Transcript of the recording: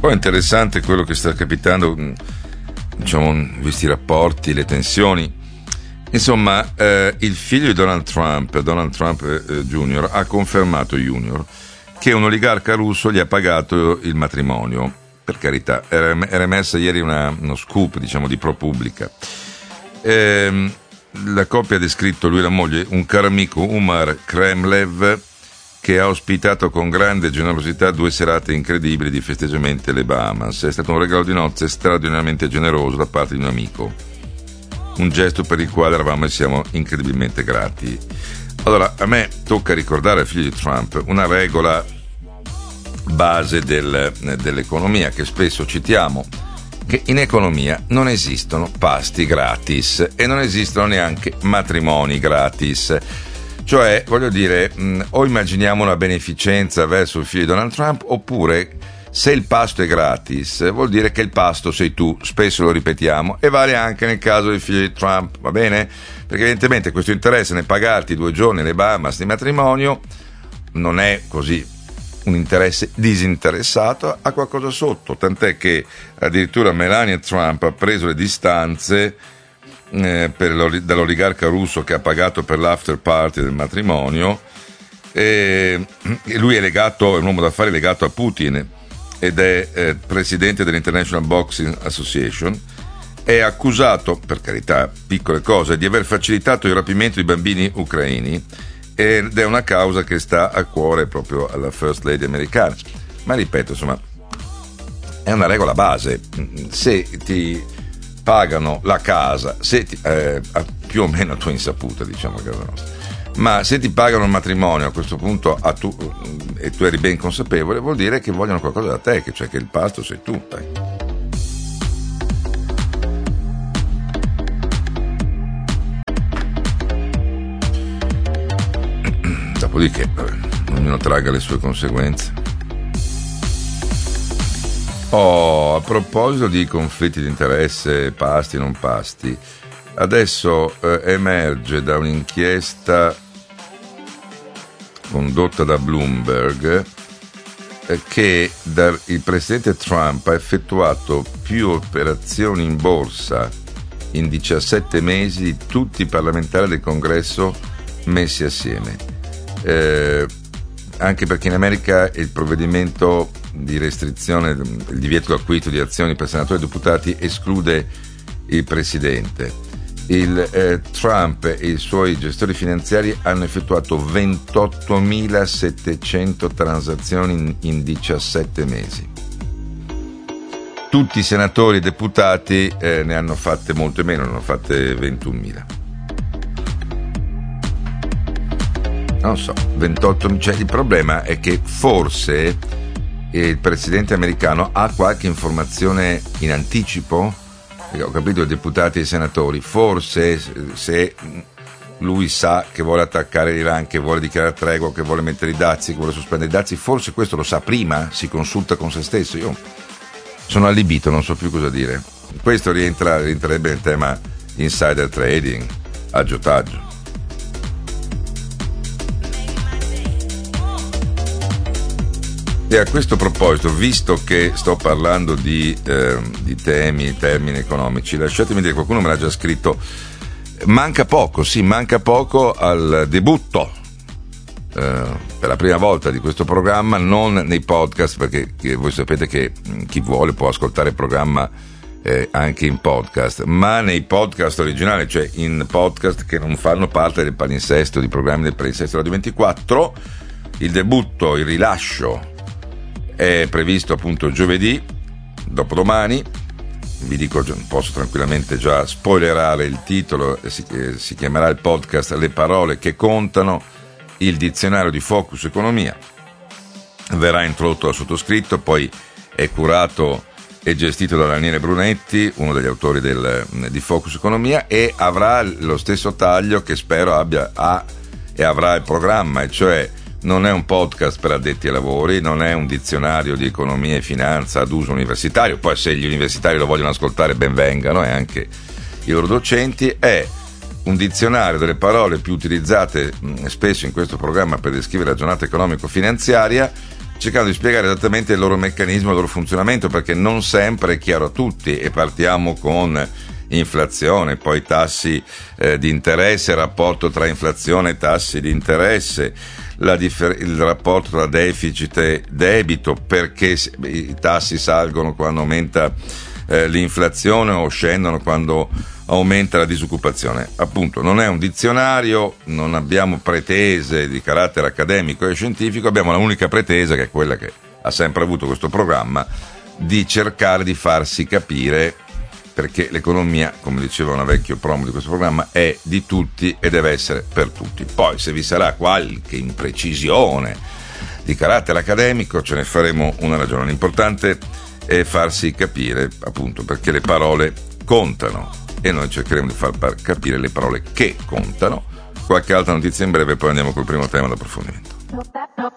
Poi è interessante quello che sta capitando, diciamo, questi rapporti, le tensioni. Insomma, il figlio di Donald Trump Jr., ha confermato che un oligarca russo gli ha pagato il matrimonio. Per carità, era emersa ieri uno scoop, diciamo, di ProPublica. La coppia ha descritto, lui e la moglie, un caro amico, Umar Kremlev, che ha ospitato con grande generosità 2 serate incredibili di festeggiamenti alle Bahamas. È stato un regalo di nozze straordinariamente generoso da parte di un amico, un gesto per il quale eravamo e siamo incredibilmente grati. Allora, a me tocca ricordare al figlio di Trump una regola base dell'economia che spesso citiamo, che in economia non esistono pasti gratis e non esistono neanche matrimoni gratis. Cioè, voglio dire, o immaginiamo una beneficenza verso il figlio di Donald Trump, oppure se il pasto è gratis vuol dire che il pasto sei tu, spesso lo ripetiamo, e vale anche nel caso del figlio di Trump, va bene? Perché evidentemente questo interesse nel pagarti 2 giorni alle Bahamas di matrimonio non è così un interesse disinteressato, ha qualcosa sotto, tant'è che addirittura Melania Trump ha preso le distanze dall'oligarca russo che ha pagato per l'after party del matrimonio, e lui è un uomo d'affari legato a Putin ed è presidente dell'International Boxing Association. È accusato, per carità, piccole cose, di aver facilitato il rapimento di bambini ucraini, ed è una causa che sta a cuore proprio alla First Lady americana. Ma ripeto, insomma, è una regola base: se ti pagano la casa, più o meno a tua insaputa, diciamo, che ma se ti pagano il matrimonio a questo punto e tu eri ben consapevole, vuol dire che vogliono qualcosa da te, cioè che il pasto sei tu, dai. Dopodiché, ognuno traga le sue conseguenze. A proposito di conflitti di interesse, pasti e non pasti, adesso emerge da un'inchiesta condotta da Bloomberg che il presidente Trump ha effettuato più operazioni in borsa in 17 mesi di tutti i parlamentari del Congresso messi assieme. Anche perché in America il provvedimento di restrizione, il divieto d'acquisto di azioni per senatori e deputati esclude il presidente. Trump e i suoi gestori finanziari hanno effettuato 28.700 transazioni in 17 mesi. Tutti i senatori e deputati ne hanno fatte molte meno, ne hanno fatte 21.000. Non so, 28, cioè il problema è che forse il presidente americano ha qualche informazione in anticipo. Ho capito, i deputati e i senatori, forse se lui sa che vuole attaccare l'Iran, che vuole dichiarare tregua, che vuole mettere i dazi, che vuole sospendere i dazi, forse questo lo sa prima, si consulta con se stesso. Io sono allibito, non so più cosa dire. Questo rientrerebbe nel tema insider trading, aggiotaggio. E a questo proposito, visto che sto parlando di termini economici, lasciatemi dire, qualcuno me l'ha già scritto, manca poco al debutto per la prima volta di questo programma, non nei podcast, perché voi sapete che chi vuole può ascoltare il programma anche in podcast, ma nei podcast originali, cioè in podcast che non fanno parte del palinsesto, di programmi del palinsesto Radio 24. Il debutto, il rilascio è previsto appunto giovedì, dopodomani. Vi dico, posso tranquillamente già spoilerare il titolo, si chiamerà il podcast Le parole che contano, il dizionario di Focus Economia. Verrà introdotto dal sottoscritto, poi è curato e gestito da Daniele Brunetti, uno degli autori di Focus Economia, e avrà lo stesso taglio che spero avrà il programma, e cioè non è un podcast per addetti ai lavori, non è un dizionario di economia e finanza ad uso universitario, poi se gli universitari lo vogliono ascoltare ben vengano, e anche i loro docenti. È un dizionario delle parole più utilizzate spesso in questo programma per descrivere la giornata economico-finanziaria, cercando di spiegare esattamente il loro meccanismo, il loro funzionamento, perché non sempre è chiaro a tutti, e partiamo con inflazione, poi tassi di interesse, rapporto tra inflazione e tassi di interesse, il rapporto tra deficit e debito, perché i tassi salgono quando aumenta l'inflazione o scendono quando aumenta la disoccupazione. Appunto, non è un dizionario, non abbiamo pretese di carattere accademico e scientifico, abbiamo la unica pretesa, che è quella che ha sempre avuto questo programma, di cercare di farsi capire, perché l'economia, come diceva una vecchio promo di questo programma, è di tutti e deve essere per tutti. Poi se vi sarà qualche imprecisione di carattere accademico ce ne faremo una ragione. L'importante è farsi capire, appunto, perché le parole contano e noi cercheremo di far capire le parole che contano. Qualche altra notizia in breve, poi andiamo col primo tema d'approfondimento.